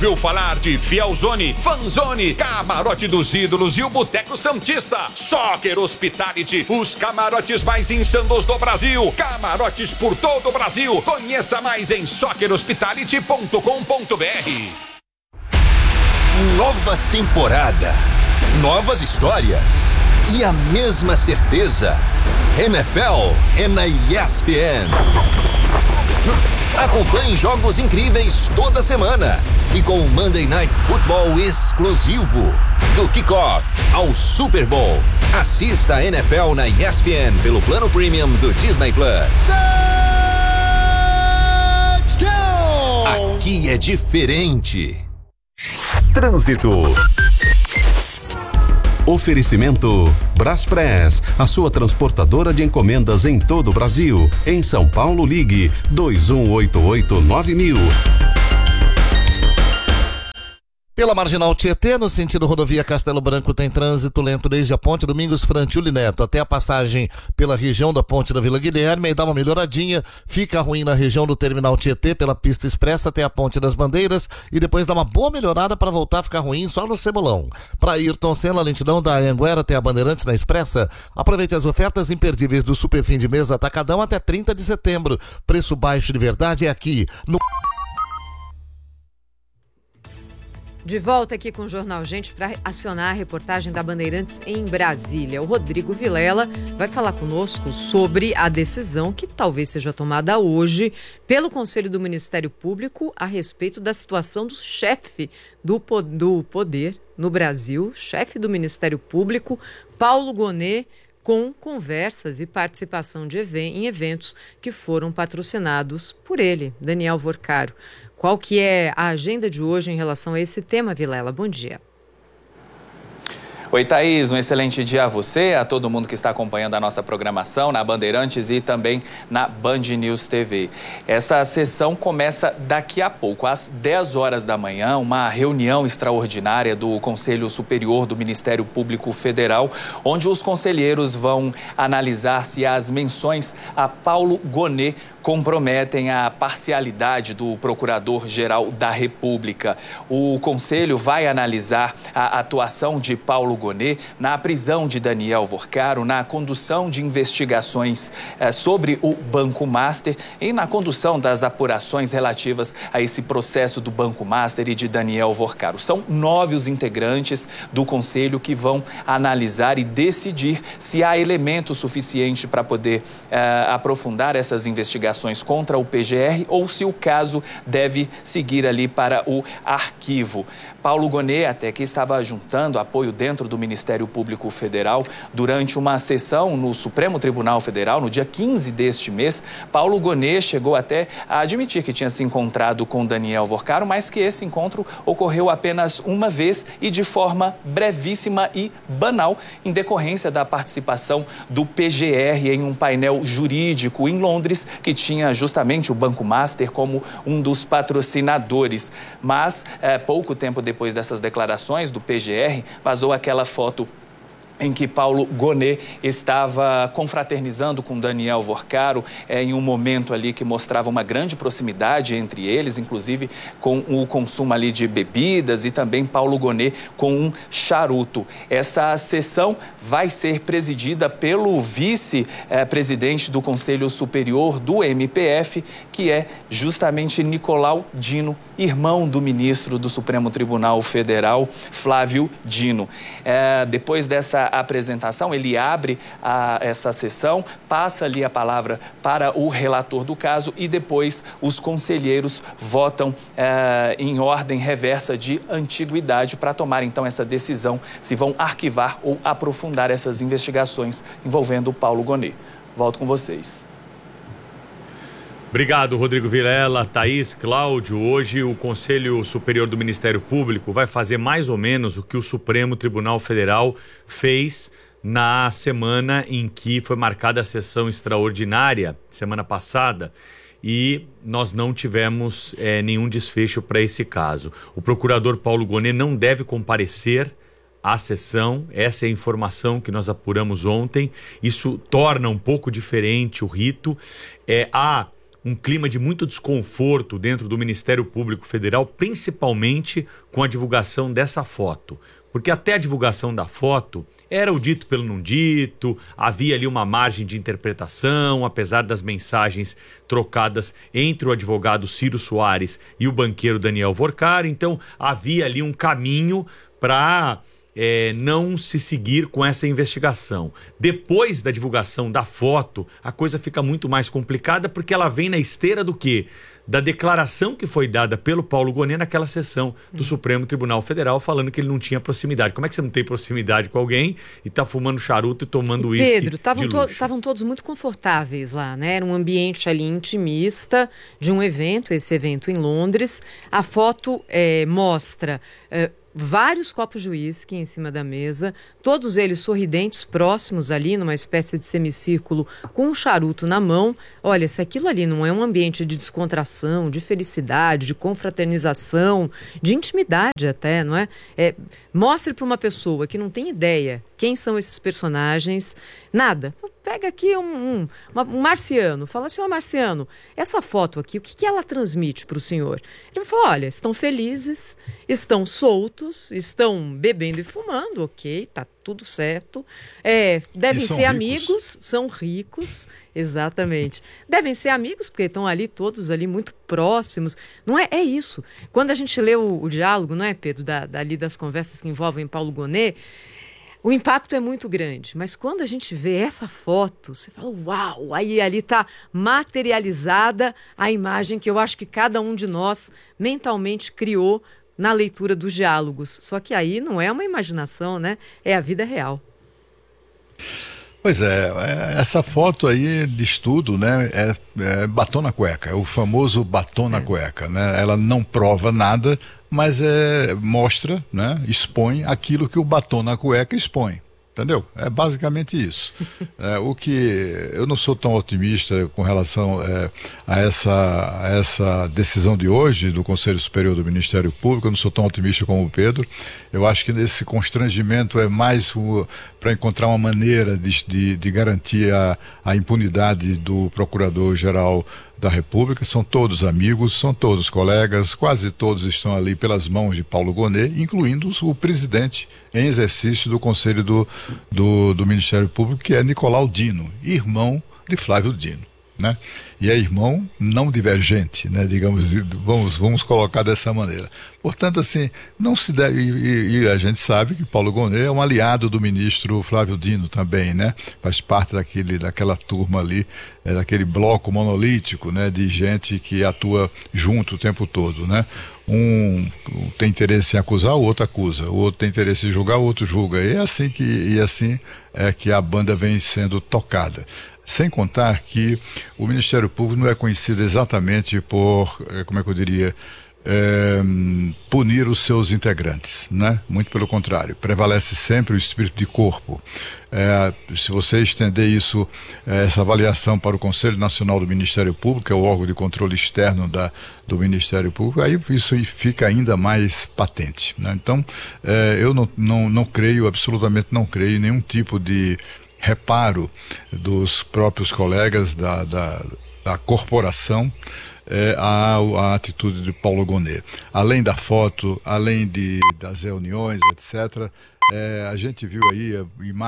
ouviu falar de Fielzone, Fanzone, Camarote dos Ídolos e o Boteco Santista? Soccer Hospitality, os camarotes mais insanos do Brasil. Camarotes por todo o Brasil. Conheça mais em soccerhospitality.com.br. Nova temporada, novas histórias e a mesma certeza. NFL é na ESPN. Acompanhe jogos incríveis toda semana e com o Monday Night Football exclusivo. Do kickoff ao Super Bowl. Assista a NFL na ESPN pelo plano premium do Disney Plus. Aqui é diferente. Trânsito. Oferecimento Braspress, a sua transportadora de encomendas em todo o Brasil. Em São Paulo, ligue 2188-9000. Pela Marginal Tietê, no sentido rodovia Castelo Branco, tem trânsito lento desde a Ponte Domingos Frantili Neto até a passagem pela região da Ponte da Vila Guilherme, e dá uma melhoradinha, fica ruim na região do Terminal Tietê pela pista expressa até a Ponte das Bandeiras, e depois dá uma boa melhorada para voltar a ficar ruim só no Cebolão. Para Ayrton Senna, lentidão da Anhanguera até a Bandeirantes na Expressa. Aproveite as ofertas imperdíveis do Super Fim de Mês Atacadão até 30 de setembro. Preço baixo de verdade é aqui no... De volta aqui com o Jornal Gente para acionar a reportagem da Bandeirantes em Brasília. O Rodrigo Vilela vai falar conosco sobre a decisão que talvez seja tomada hoje pelo Conselho do Ministério Público a respeito da situação do chefe do poder no Brasil, chefe do Ministério Público, Paulo Gonet, com conversas e participação em eventos que foram patrocinados por ele, Daniel Vorcaro. Qual que é a agenda de hoje em relação a esse tema, Vilela? Bom dia. Oi, Thaís, um excelente dia a você, a todo mundo que está acompanhando a nossa programação na Bandeirantes e também na Band News TV. Essa sessão começa daqui a pouco, às 10 horas da manhã, uma reunião extraordinária do Conselho Superior do Ministério Público Federal, onde os conselheiros vão analisar se as menções a Paulo Gonet comprometem a parcialidade do Procurador-Geral da República. O Conselho vai analisar a atuação de Paulo Gonet na prisão de Daniel Vorcaro, na condução de investigações sobre o Banco Master e na condução das apurações relativas a esse processo do Banco Master e de Daniel Vorcaro. São 9 os integrantes do Conselho que vão analisar e decidir se há elemento suficiente para poder aprofundar essas investigações contra o PGR ou se o caso deve seguir ali para o arquivo. Paulo Gonet até que estava juntando apoio dentro do Ministério Público Federal durante uma sessão no Supremo Tribunal Federal no dia 15 deste mês. Paulo Gonet chegou até a admitir que tinha se encontrado com Daniel Vorcaro, mas que esse encontro ocorreu apenas uma vez e de forma brevíssima e banal, em decorrência da participação do PGR em um painel jurídico em Londres que tinha justamente o Banco Master como um dos patrocinadores. Mas, pouco tempo depois dessas declarações do PGR, vazou aquela foto em que Paulo Gonet estava confraternizando com Daniel Vorcaro em um momento ali que mostrava uma grande proximidade entre eles, inclusive com o consumo ali de bebidas e também Paulo Gonet com um charuto. Essa sessão vai ser presidida pelo vice-presidente do Conselho Superior do MPF, que é justamente Nicolau Dino, irmão do ministro do Supremo Tribunal Federal, Flávio Dino. Depois dessa apresentação, ele abre essa sessão, passa ali a palavra para o relator do caso e depois os conselheiros votam em ordem reversa de antiguidade para tomar então essa decisão se vão arquivar ou aprofundar essas investigações envolvendo Paulo Gonet. Volto com vocês. Obrigado, Rodrigo Vilela, Thaís, Cláudio. Hoje o Conselho Superior do Ministério Público vai fazer mais ou menos o que o Supremo Tribunal Federal fez na semana em que foi marcada a sessão extraordinária, semana passada, e nós não tivemos nenhum desfecho para esse caso. O procurador Paulo Gonet não deve comparecer à sessão, essa é a informação que nós apuramos ontem. Isso torna um pouco diferente o rito. Há um clima de muito desconforto dentro do Ministério Público Federal, principalmente com a divulgação dessa foto. Porque até a divulgação da foto era o dito pelo não dito, havia ali uma margem de interpretação, apesar das mensagens trocadas entre o advogado Ciro Soares e o banqueiro Daniel Vorcaro. Então havia ali um caminho para não se seguir com essa investigação. Depois da divulgação da foto, a coisa fica muito mais complicada, porque ela vem na esteira do quê? Da declaração que foi dada pelo Paulo Gonet naquela sessão do Supremo Tribunal Federal, falando que ele não tinha proximidade. Como é que você não tem proximidade com alguém e tá fumando charuto e tomando uísque? Pedro, estavam todos muito confortáveis lá, né? Era um ambiente ali intimista de um evento, esse evento em Londres. A foto mostra vários copos de uísque em cima da mesa, todos eles sorridentes, próximos ali, numa espécie de semicírculo, com um charuto na mão. Olha, se aquilo ali não é um ambiente de descontração, de felicidade, de confraternização, de intimidade até, não é? Mostre para uma pessoa que não tem ideia quem são esses personagens, nada. Pega aqui um marciano, fala assim, marciano, essa foto aqui, o que ela transmite para o senhor? Ele vai falar, olha, estão felizes, estão soltos, estão bebendo e fumando, ok, tá tudo certo. Devem ser amigos, são ricos, exatamente. Devem ser amigos, porque estão ali todos ali muito próximos. Não é isso. Quando a gente lê o diálogo, não é, Pedro, dali das conversas que envolvem Paulo Gonet, o impacto é muito grande, mas quando a gente vê essa foto, você fala, uau, aí ali está materializada a imagem que eu acho que cada um de nós mentalmente criou na leitura dos diálogos. Só que aí não é uma imaginação, né? É a vida real. Pois essa foto aí de estudo, né, é batom na cueca, é o famoso batom na cueca, né? Ela não prova nada, mas mostra, né, expõe aquilo que o batom na cueca expõe. Entendeu? É basicamente isso. O que eu não sou tão otimista com relação a essa decisão de hoje do Conselho Superior do Ministério Público, eu não sou tão otimista como o Pedro. Eu acho que nesse constrangimento é mais para encontrar uma maneira de garantir a impunidade do Procurador-Geral da República. São todos amigos, são todos colegas, quase todos estão ali pelas mãos de Paulo Gonet, incluindo o presidente em exercício do Conselho do Ministério Público, que é Nicolau Dino, irmão de Flávio Dino, né? E é irmão não divergente, né? Digamos, vamos colocar dessa maneira. Portanto, assim, não se deve, e a gente sabe que Paulo Gonet é um aliado do ministro Flávio Dino também, né? Faz parte daquela turma ali, daquele bloco monolítico, né? De gente que atua junto o tempo todo, né? Um tem interesse em acusar, o outro acusa, o outro tem interesse em julgar, o outro julga. E assim é que a banda vem sendo tocada. Sem contar que o Ministério Público não é conhecido exatamente por, como é que eu diria, punir os seus integrantes, né? Muito pelo contrário, prevalece sempre o espírito de corpo. Se você estender essa avaliação para o Conselho Nacional do Ministério Público, que é o órgão de controle externo do Ministério Público, aí isso fica ainda mais patente, né? Então, eu não creio, absolutamente não creio em nenhum tipo de reparo dos próprios colegas da corporação a atitude de Paulo Gonet. Além da foto, além das reuniões, etc., a gente viu aí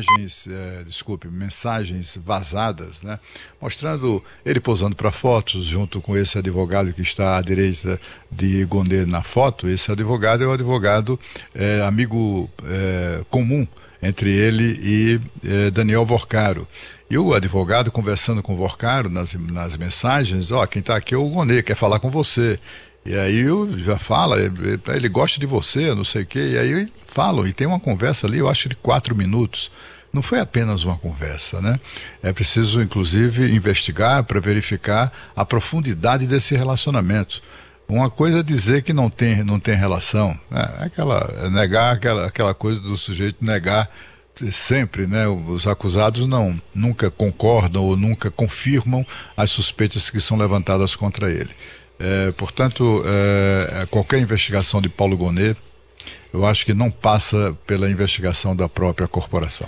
mensagens vazadas, né, mostrando ele posando para fotos junto com esse advogado que está à direita de Gonet na foto. Esse advogado é o advogado amigo comum entre ele e Daniel Vorcaro. E o advogado conversando com o Vorcaro nas mensagens, quem está aqui é o Gonet, quer falar com você. E aí já fala, ele gosta de você, não sei o quê, e aí falam, e tem uma conversa ali, eu acho de 4 minutos. Não foi apenas uma conversa, né? É preciso, inclusive, investigar para verificar a profundidade desse relacionamento. Uma coisa é dizer que não tem relação, né? Negar aquela coisa do sujeito negar sempre, né? Os acusados nunca concordam ou nunca confirmam as suspeitas que são levantadas contra ele. Portanto, qualquer investigação de Paulo Gonet, eu acho que não passa pela investigação da própria corporação.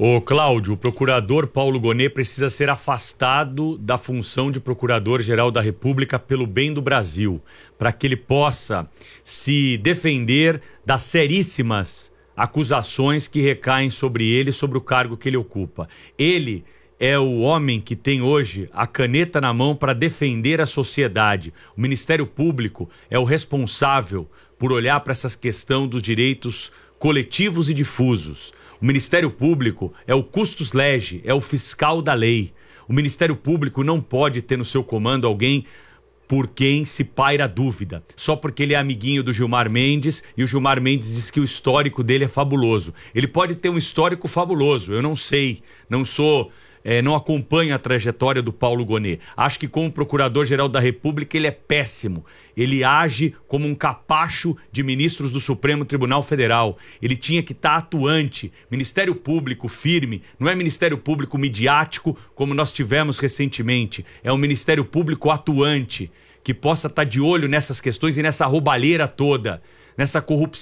Ô Cláudio, o procurador Paulo Gonet precisa ser afastado da função de procurador-geral da República pelo bem do Brasil, para que ele possa se defender das seríssimas acusações que recaem sobre ele, sobre o cargo que ele ocupa. Ele é o homem que tem hoje a caneta na mão para defender a sociedade. O Ministério Público é o responsável por olhar para essa questão dos direitos coletivos e difusos. O Ministério Público é o custos lege, é o fiscal da lei. O Ministério Público não pode ter no seu comando alguém por quem se paira dúvida, só porque ele é amiguinho do Gilmar Mendes e o Gilmar Mendes diz que o histórico dele é fabuloso. Ele pode ter um histórico fabuloso, eu não sei, não acompanho a trajetória do Paulo Gonet. Acho que como Procurador-Geral da República ele é péssimo. Ele age como um capacho de ministros do Supremo Tribunal Federal. Ele tinha que estar atuante. Ministério Público firme, não é Ministério Público midiático como nós tivemos recentemente. É um Ministério Público atuante, que possa estar de olho nessas questões e nessa roubalheira toda, nessa corrupção